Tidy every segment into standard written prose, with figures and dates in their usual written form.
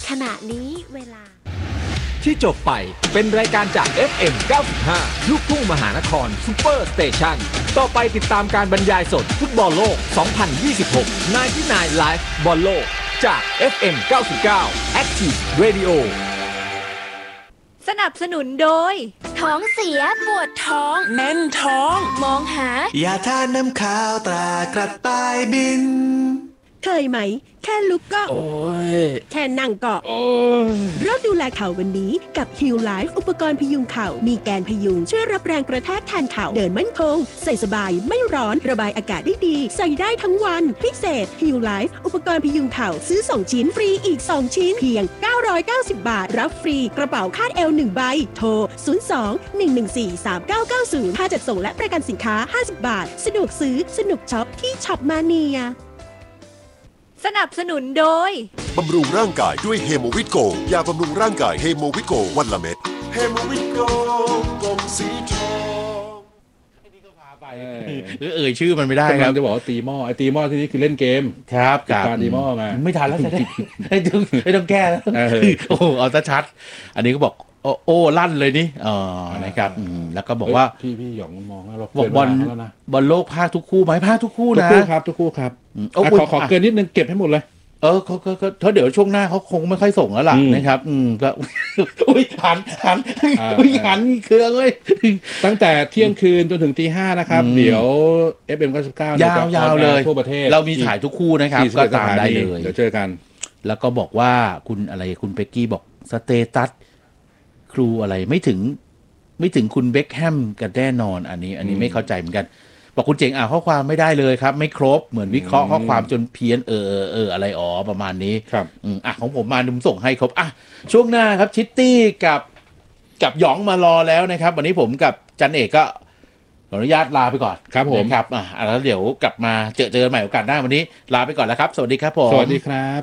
ขณะนี้เวลาที่จบไปเป็นรายการจาก FM 95 ลูกทุ่งมหานครซุปเปอร์สเตชันต่อไปติดตามการบรรยายสดฟุตบอลโลก 2026 99 Live บอลโลกจาก FM 99 Active Radio สนับสนุนโดยท้องเสียปวดท้องแน่นท้องมองหายาทาน้ำข้าวตรากระต่ายบินเคยไหมแค่ลุกก็โอ้ยแค่นั่งก็โอ้ยเริ่มดูแลเข่าวันนี้กับ Heal Life อุปกรณ์พยุงเข่ามีแกนพยุงช่วยรับแรงกระแทกแทนเข่าเดินมั่นคงใส่สบายไม่ร้อนระบายอากาศได้ดีใส่ได้ทั้งวันพิเศษ Heal Life อุปกรณ์พยุงเข่าซื้อ2ชิ้นฟรีอีก2ชิ้นเพียง990 บาทรับฟรีกระเป๋าคาดเอว1ใบโทร02-114-3990ค่าจัดส่งและประกันสินค้า50 บาทสะดวกซื้อสนุกช็อปที่ช็อปมาเนียสนับสนุนโดยบำรุงร่างกายด้วยเฮโมวิตโกยาบำรุงร่างกายเฮโมวิตโกวันละเม็ดเฮโมวิตโกกลมสีทองเอ่ยชื่อมันไม่ได้ครับจะบอกว่าตีหม้อไอตีหม้อที่นี่คือเล่นเกมครับการตีหม้อมาไม่ทันแล้วไม่ต้องแก้แล้วโอ้เอาซะชัดอันนี้ก็บอกโอ้ลั่นเลยนี่นะครับแล้วก็บอกว่าพี่หยองมองเราบอกบอลโลกภาคทุกคู่ไหมภาคทุกคู่นะทุกคู่ครับขอเกินนิดนึงเก็บให้หมดเลยเขาเดี๋ยวช่วงหน้าเขาคงไม่ค่อยส่งแล้วล่ะนะครับก็อุ้ยหันเครื่องเลยตั้งแต่เที่ยงคืนจนถึงตี 5นะครับเดี๋ยว FM 99 ยาวเลยทั่วประเทศเรามีถ่ายทุกคู่นะครับก็ตามได้เลยเดี๋ยวเจอกันแล้วก็บอกว่าคุณเป๊กกี้บอกสเตตัสครูอะไรไม่ถึงคุณเบ็คแฮมกันแน่นอนอันนี้ไม่เข้าใจเหมือนกันบอกคุณเจ๋งข้อความไม่ได้เลยครับไม่ครบเหมือนวิเคราะห์ข้อความจนเพี้ยนอะไรประมาณนี้ครับของผมมาส่งให้ครบช่วงหน้าครับชิตตี้กับหยองมารอแล้วนะครับวันนี้ผมกับจันเอกก็ขออนุญาตลาไปก่อนครับผมครับแล้วเดี๋ยวกลับมาเจอใหม่โอกาสหน้าวันนี้ลาไปก่อนแล้วครับสวัสดีครับผมสวัสดีครับ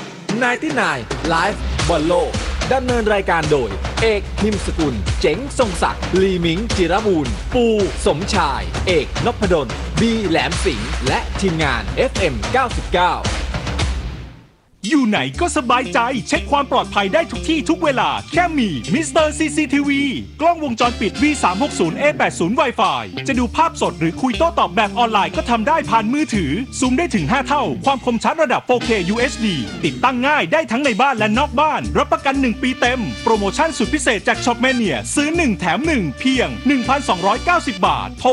99 Live บอลโลกดำเนินรายการโดยเอกนิมสกุลเจ๋งทรงศักดิ์ลีมิงจิรบูรณ์ปูสมชายเอกนพดลบีแหลมสิงห์และทีมงาน FM 99 อยู่ไหนก็สบายใจเช็คความปลอดภัยได้ทุกที่ทุกเวลาแค่มีมิสเตอร์ CCTV กล้องวงจรปิด V360A80 Wi-Fi จะดูภาพสดหรือคุยโต้ตอบแบบออนไลน์ก็ทำได้ผ่านมือถือซูมได้ถึง5เท่าความคมชัดระดับ 4K UHD ติดตั้งง่ายได้ทั้งในบ้านและนอกบ้านรับประกัน1ปีเต็มโปรโมชั่นสุดพิเศษจาก Shopmania ซื้อ1แถม1เพียง 1,290 บาทโทร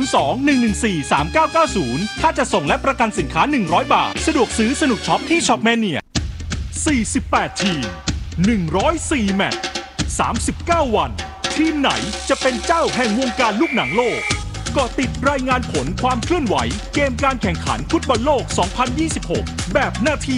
02-114-3990ค่าจะส่งและประกันสินค้า100บาทสะดวกซื้อสนุกช็อปที่ Shopmania48 ทีม 104 แมตช์ 39 วัน ทีมไหนจะเป็นเจ้าแห่งวงการลูกหนังโลกก็ติดรายงานผลความเคลื่อนไหวเกมการแข่งขันฟุตบอลโลก 2026 แบบนาที